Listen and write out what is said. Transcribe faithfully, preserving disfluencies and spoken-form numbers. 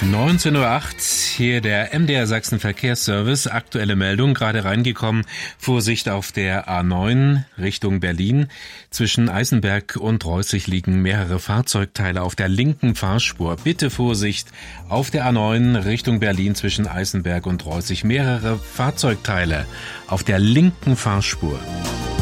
neunzehn Uhr acht, hier der M D R Sachsen Verkehrsservice. Aktuelle Meldung, gerade reingekommen. Vorsicht auf der A neun Richtung Berlin. Zwischen Eisenberg und Reußig liegen mehrere Fahrzeugteile auf der linken Fahrspur. Bitte Vorsicht auf der A neun Richtung Berlin zwischen Eisenberg und Reußig. Mehrere Fahrzeugteile auf der linken Fahrspur.